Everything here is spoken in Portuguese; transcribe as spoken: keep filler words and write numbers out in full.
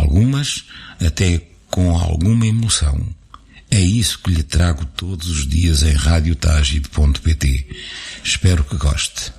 algumas até com alguma emoção. É isso que lhe trago todos os dias em rádio tagide ponto pt. Espero que goste.